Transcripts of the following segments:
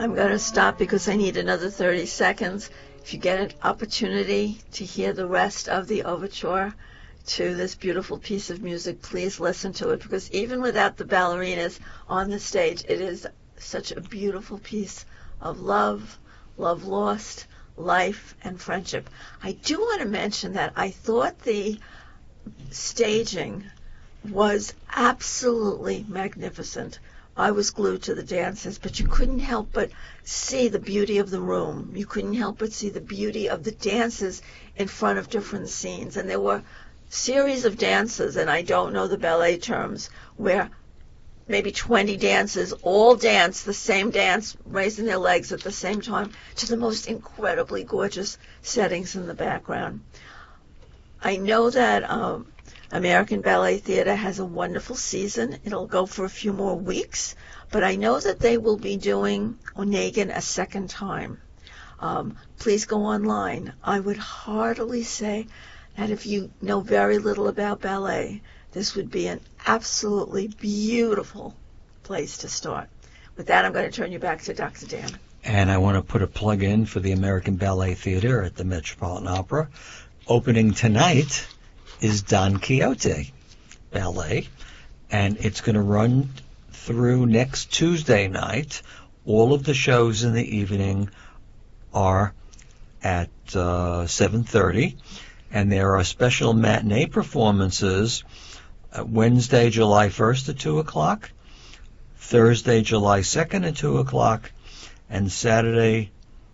I'm going to stop because I need another 30 seconds. If you get an opportunity to hear the rest of the overture to this beautiful piece of music, please listen to it, because even without the ballerinas on the stage, it is such a beautiful piece of love, love lost, life, and friendship. I do want to mention that I thought the staging was absolutely magnificent. I was glued to the dances, but you couldn't help but see the beauty of the room. You couldn't help but see the beauty of the dances in front of different scenes. And there were series of dances, and I don't know the ballet terms, where maybe 20 dancers all dance the same dance, raising their legs at the same time, to the most incredibly gorgeous settings in the background. I know that American Ballet Theatre has a wonderful season. It'll go for a few more weeks, but I know that they will be doing Onegin a second time. Please go online. I would heartily say that if you know very little about ballet, this would be an absolutely beautiful place to start. With that, I'm going to turn you back to Dr. Dan. And I want to put a plug in for the American Ballet Theatre at the Metropolitan Opera. Opening tonight is Don Quixote Ballet, and it's going to run through next Tuesday night. All of the shows in the evening are at 7:30, and there are special matinee performances Wednesday, July 1st at 2 o'clock, Thursday, July 2nd at 2 o'clock, and Saturday,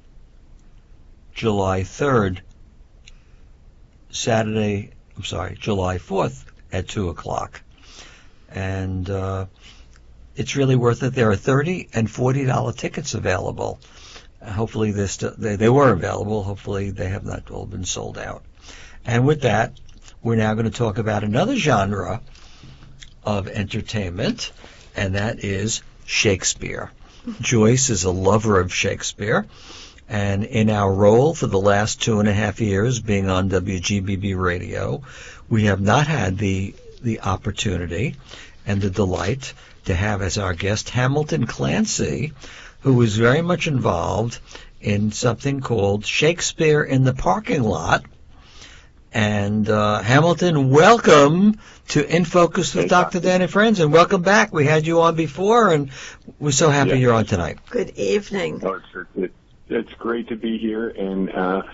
July 4th at 2 o'clock. And it's really worth it. There are $30 and $40 tickets available. Hopefully they were available. Hopefully they have not all been sold out. And with that, we're now going to talk about another genre of entertainment, and that is Shakespeare. Joyce is a lover of Shakespeare, and in our role for the last 2.5 years being on WGBB Radio, we have not had the opportunity and the delight to have as our guest Hamilton Clancy, who is very much involved in something called Shakespeare in the Parking Lot. And Hamilton, welcome to In Focus with Dr. Dan and Friends, and welcome back. We had you on before, and we're so happy you're on tonight. Good evening. Oh, it's great to be here, and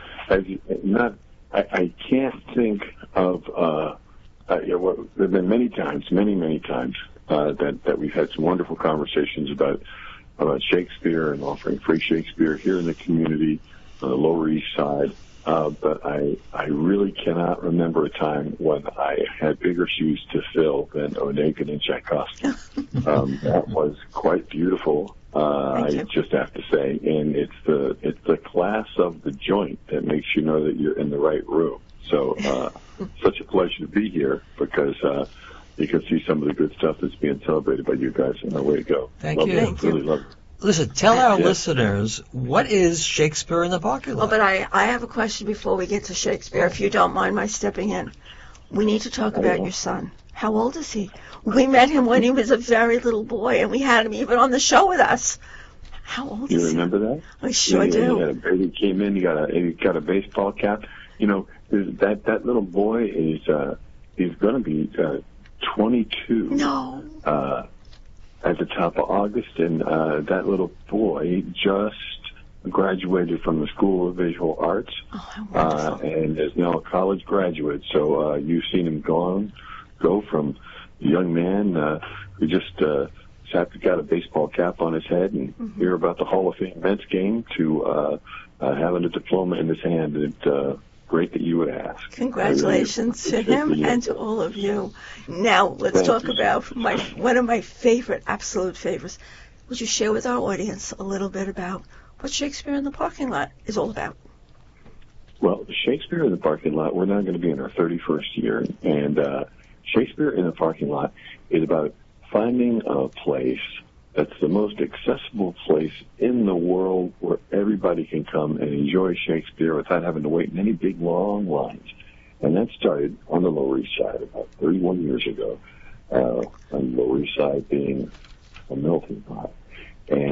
I can't think of there have been many times that we've had some wonderful conversations about Shakespeare and offering free Shakespeare here in the community on the Lower East Side. But I really cannot remember a time when I had bigger shoes to fill than Onegin and Tchaikovsky. That was quite beautiful, I just have to say. And it's the class of the joint that makes you know that you're in the right room. So such a pleasure to be here, because you can see some of the good stuff that's being celebrated by you guys, and way to go. Thank you. Really love it. Listen, tell our listeners, what is Shakespeare in the Parking Lot? Well, but I have a question before we get to Shakespeare, if you don't mind my stepping in. We need to talk about your son. How old is he? We met him when he was a very little boy, and we had him even on the show with us. How old is he? You remember that? I sure do. He came in, he got a baseball cap. You know, that little boy is he's going to be 22. No. At the top of August, and that little boy just graduated from the School of Visual Arts, and is now a college graduate. So you've seen him go from a young man who just got a baseball cap on his head and hear about the Hall of Fame Mets game to having a diploma in his hand. And great that you would ask. Congratulations to him and to all of you. Now, let's talk about one of my absolute favorites. Would you share with our audience a little bit about what Shakespeare in the Parking Lot is all about? Well, Shakespeare in the Parking Lot, we're now going to be in our 31st year, and Shakespeare in the Parking Lot is about finding a place that's the most accessible place in the world where everybody can come and enjoy Shakespeare without having to wait in any big, long lines. And that started on the Lower East Side about 31 years ago, on the Lower East Side being a melting pot. And it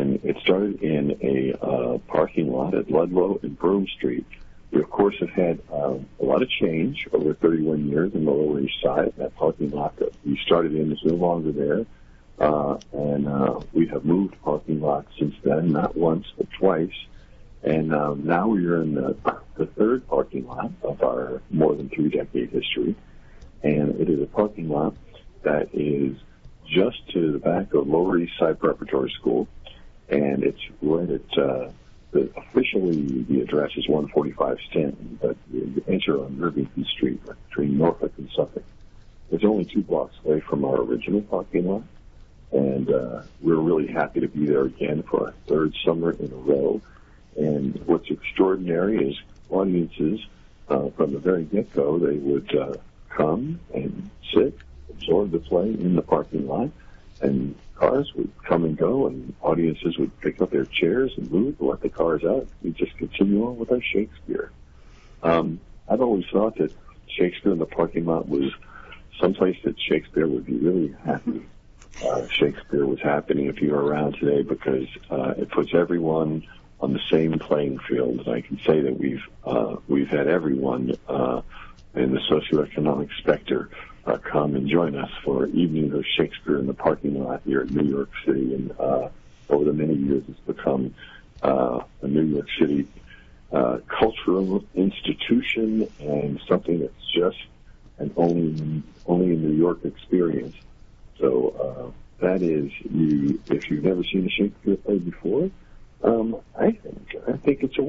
started in a parking lot at Ludlow and Broome Street. We, of course, have had a lot of change over 31 years in the Lower East Side. That parking lot that we started in is no longer there. And we have moved parking lots since then, not once, but twice. And now we are in the third parking lot of our more than 3-decade history. And it is a parking lot that is just to the back of Lower East Side Preparatory School. And it's right at, officially the address is 145 Stanton, but you enter on Irvington Street between Norfolk and Suffolk. It's only 2 blocks away from our original parking lot. And we're really happy to be there again for our 3rd summer in a row. And what's extraordinary is audiences, from the very get-go, they would come and sit, absorb the play in the parking lot, and cars would come and go, and audiences would pick up their chairs and move and let the cars out. We just continue on with our Shakespeare. I've always thought that Shakespeare in the parking lot was someplace that Shakespeare would be really happy. Shakespeare was happening if you were around today because it puts everyone on the same playing field. And I can say that we've had everyone in the socioeconomic spectrum come and join us for evenings of Shakespeare in the parking lot here in New York City. And over the many years, it's become a New York City cultural institution and something that's just an only in New York experience. So that is, if you've never seen a Shakespeare play before, I think it's a